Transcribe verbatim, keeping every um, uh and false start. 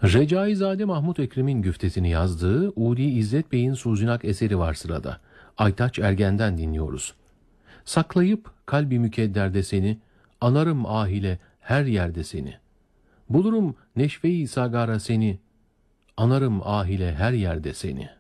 Recaizade Mahmut Ekrem'in güftesini yazdığı Udi İzzet Bey'in Suzinak eseri var sırada. Aytaç Ergen'den dinliyoruz. Saklayıp kalbi mükedderde seni, anarım ahile her yerde seni. Bulurum neşve-i sagara seni, anarım ahile her yerde seni.